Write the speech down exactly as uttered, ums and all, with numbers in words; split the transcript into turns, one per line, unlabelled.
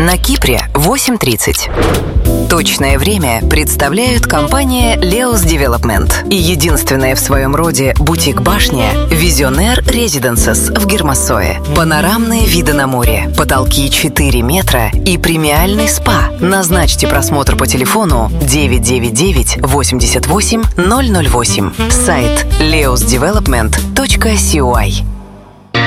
На Кипре восемь тридцать. Точное время представляют компания Leos Development и единственная в своем роде бутик-башня Visionaire Residences в Гермассое. Панорамные виды на море, потолки четыре метра и премиальный спа. Назначьте просмотр по телефону девять девять девять восемьдесят восемь ноль ноль восемь. Сайт leos development точка си о ай.